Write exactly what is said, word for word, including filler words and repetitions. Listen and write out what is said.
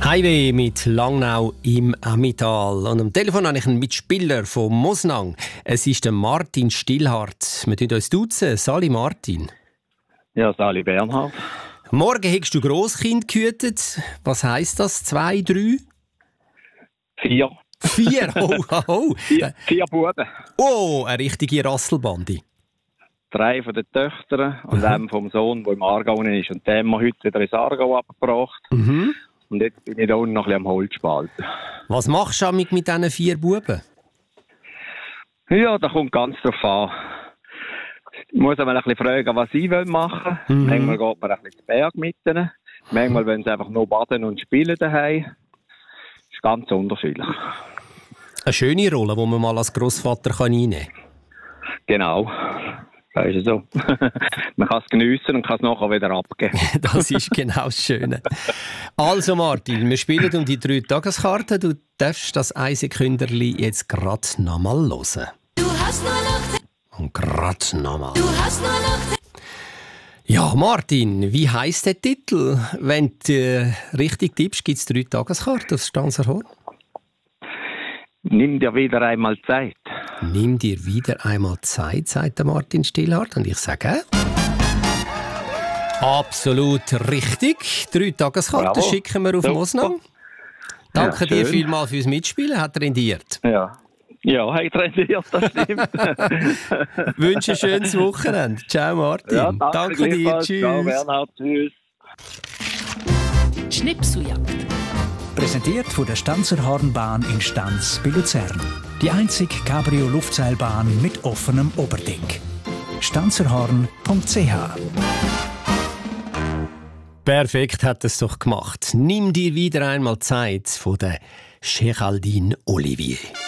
Highway mit Langnau im Emmental. Und am Telefon habe ich einen Mitspieler von Mosnang. Es ist der Martin Stillhardt. Wir tun uns duzen. Sali Martin. Ja, Sali Bernhard. Morgen hast du Grosskind gehütet. Was heisst das? Zwei, drei? Vier. Vier? Oh, oh, oh. Vier, vier Buben. Oh, eine richtige Rasselbande. Drei von den Töchtern und mhm. einem vom Sohn, der im Aargau ist. Und den haben wir heute wieder ins Aargau abgebracht. Mhm. Und jetzt bin ich da unten noch ein bisschen am Holz spalten. Was machst du mit, mit diesen vier Buben? Ja, da kommt ganz drauf an. Ich muss aber ein bisschen fragen, was sie machen wollen. Mhm. Manchmal geht man ein bisschen zu Berg mit ihnen. Manchmal wollen sie einfach nur baden und spielen daheim. Das ist ganz unterschiedlich. Eine schöne Rolle, die man mal als Grossvater einnehmen kann. Genau. Das ist so. Man kann es geniessen und kann es nachher wieder abgeben. Das ist genau das Schöne. Also Martin, wir spielen um die drei Tageskarte. Du darfst das Einsekünderli jetzt gerade nochmal hören. Du hast nur noch... Und gerade nochmal. Du hast nur noch... Ja, Martin, wie heisst der Titel? Wenn du äh, richtig tippst, gibt es drei Tageskarte aufs Stanzerhorn. Nimm dir wieder einmal Zeit. Nimm dir wieder einmal Zeit, sagt der Martin Stillhardt. Und ich sage... Absolut richtig. Drei Tageskarten schicken wir auf Mosnang. Danke ja, dir vielmals fürs Mitspielen. Hat rendiert. Ja, ja hat rendiert, das stimmt. Wünsche ein schönes Wochenende. Ciao Martin. Ja, danke, danke dir. Tschüss. Ciao Bernhard. Tschüss. Schnipseljagd. Präsentiert von der Stanzerhornbahn in Stanz bei Luzern. Die einzige Cabrio-Luftseilbahn mit offenem Oberdeck. stanzerhorn punkt c h. Perfekt hat es doch gemacht. Nimm dir wieder einmal Zeit von der Geraldine Olivier.